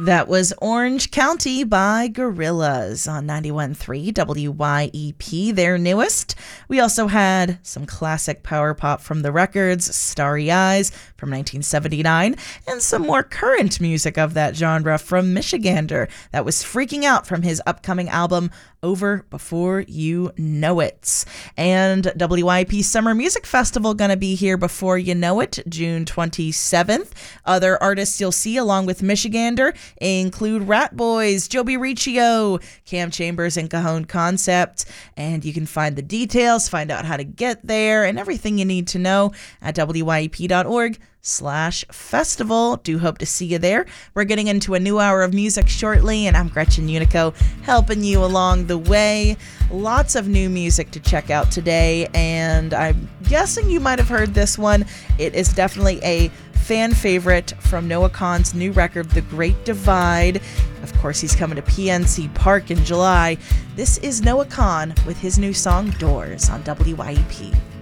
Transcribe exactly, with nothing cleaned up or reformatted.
That was Orange County by Gorillaz on ninety-one point three W Y E P, their newest. We also had some classic power pop from the records, Starry Eyes from nineteen seventy-nine, and some more current music of that genre from Michigander. That was Freaking Out from his upcoming album, Over Before You Know It. And W Y E P Summer Music Festival going to be here before you know it, June twenty-seventh. Other artists you'll see along with Michigander include Rat Boys, Joby Riccio, Cam Chambers, and Cajon Concept. And you can find the details, find out how to get there, and everything you need to know at W Y E P dot org slash festival. Do hope to see you there. We're getting into a new hour of music shortly, and I'm Gretchen Unico helping you along the way. Lots of new music to check out today, and I'm guessing you might have heard this one. It is definitely a fan favorite from Noah Kahan's new record, The Great Divide. Of course, he's coming to P N C Park in July. This is Noah Kahan with his new song, Doors, on W Y E P.